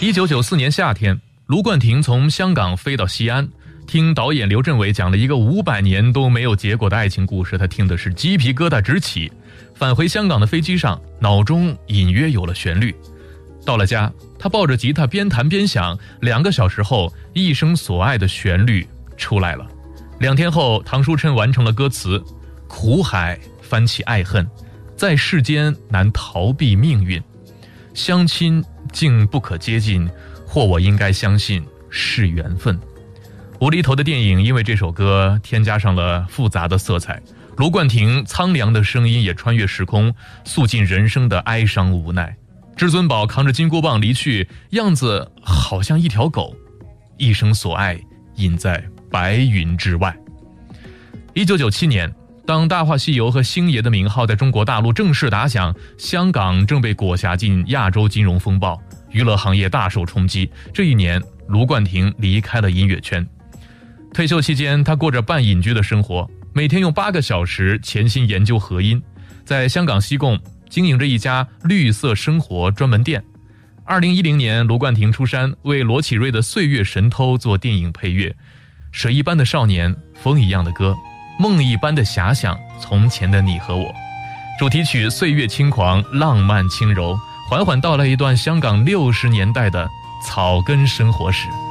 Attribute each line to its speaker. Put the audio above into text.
Speaker 1: 1994年夏天，卢冠廷从香港飞到西安，听导演刘镇伟讲了一个500年都没有结果的爱情故事，他听的是鸡皮疙瘩直起。返回香港的飞机上，脑中隐约有了旋律。到了家，他抱着吉他边弹边想，2个小时后，一生所爱的旋律出来了。2天后，唐书琛完成了歌词：苦海翻起爱恨，在世间难逃避命运，相亲竟不可接近，或我应该相信是缘分。无厘头的电影因为这首歌添加上了复杂的色彩，卢冠廷苍凉的声音也穿越时空，诉尽人生的哀伤无奈。至尊宝扛着金箍棒离去，样子好像一条狗，一生所爱隐在白云之外。1997年，当《大话西游》和星爷的名号在中国大陆正式打响，香港正被裹挟进亚洲金融风暴，娱乐行业大受冲击。这一年，卢冠廷离开了音乐圈。退休期间，他过着半隐居的生活，每天用8个小时潜心研究和音，在香港西贡经营着一家绿色生活专门店。2010年，卢冠廷出山，为罗启瑞的《岁月神偷》做电影配乐。水一般的少年，风一样的歌，梦一般的遐想，从前的你和我。主题曲《岁月轻狂》，浪漫轻柔，缓缓道来一段香港60年代的草根生活史。